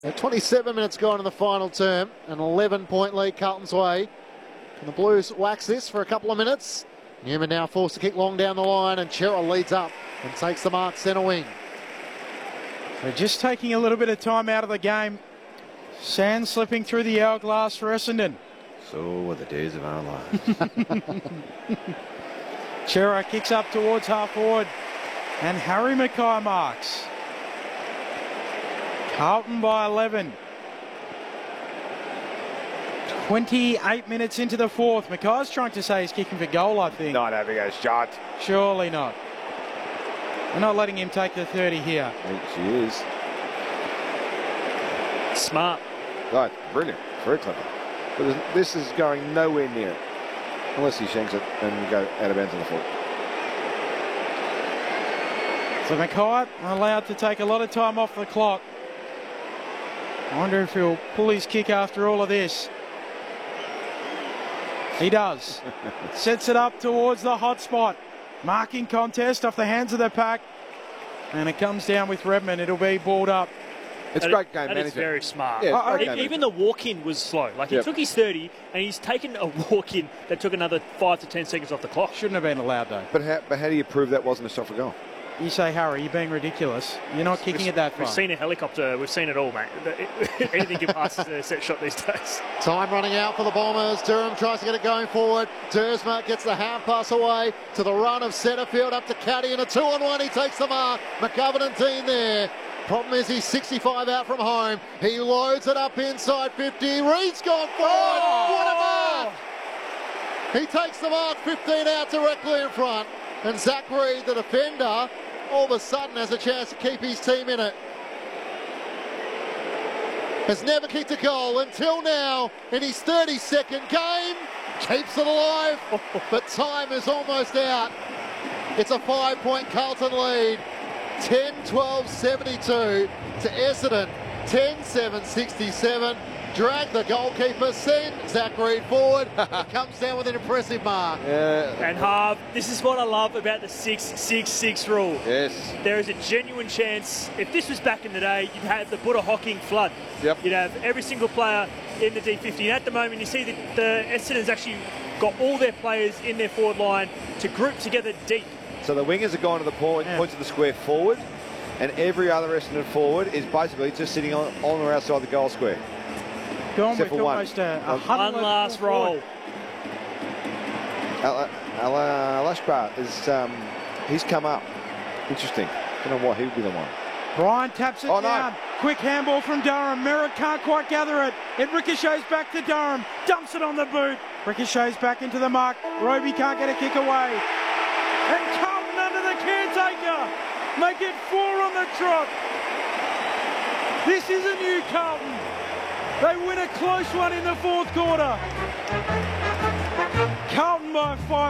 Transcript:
27 minutes gone in the final term. An 11-point lead Carlton's way. Can the Blues wax this for a couple of minutes? Newman now forced to kick long down the line, and Cerra leads up and takes the mark centre wing. They're just taking a little bit of time out of the game. Sand slipping through the hourglass for Essendon. So were the days of our lives. Cerra kicks up towards half forward, and Harry Mackay marks. Carlton by 11. 28 minutes into the fourth. Mackay's trying to say he's kicking for goal, I think. Not having a shot. Surely not. We're not letting him take the 30 here. I think she is. Smart. Right, brilliant. Very clever. But this is going nowhere near it. Unless he shanks it and go out of bounds on the foot. So Mackay allowed to take a lot of time off the clock. I wonder if he'll pull his kick after all of this. He does. Sets it up towards the hot spot. Marking contest off the hands of the pack. And it comes down with Redman. It'll be balled up. It's great game management. That is very smart. Yeah, even the walk-in was slow. Like, he took his 30 and he's taken a walk-in that took another 5 to 10 seconds off the clock. Shouldn't have been allowed, though. But how do you prove that wasn't a shot for goal? You say, Harry, you're being ridiculous. You're not kicking it that far. We've seen a helicopter. We've seen it all, mate. Anything can pass a set shot these days. Time running out for the Bombers. Durham tries to get it going forward. Dersma gets the half pass away to the run of Setterfield up to Caddy, and a 2-on-1. He takes the mark. McGovern and Dean there. Problem is he's 65 out from home. He loads it up inside 50. Reed's gone forward. What a mark! He takes the mark, 15 out directly in front. And Zach Reed, the defender, all of a sudden has a chance to keep his team in it. Has never kicked a goal until now in his 32nd game. Keeps it alive, but time is almost out. It's a 5-point Carlton lead. 10-12-72 to Essendon. 10-7-67. Drag the goalkeeper, send Zach Reed forward. He comes down with an impressive mark. And Harv, this is what I love about the 6-6-6 rule. Yes. There is a genuine chance. If this was back in the day, you'd have the Buddha Hocking flood. Yep. You'd have every single player in the D50. And at the moment, you see that the Essendon's actually got all their players in their forward line to group together deep. So the wingers are going to the points of the square forward, and every other Essendon forward is basically just sitting on or outside the goal square. Gone Except with for almost One last roll. Lashbar is he's come up. Interesting. Don't know why he would be the one. Brian taps it down. No. Quick handball from Durham. Merritt can't quite gather it. It ricochets back to Durham. Dumps it on the boot. Ricochets back into the mark. Roby can't get a kick away. And Carlton under the caretaker. Make it 4 on the trot. This is a new Carlton. They win a close one in the fourth quarter. Carlton by 5.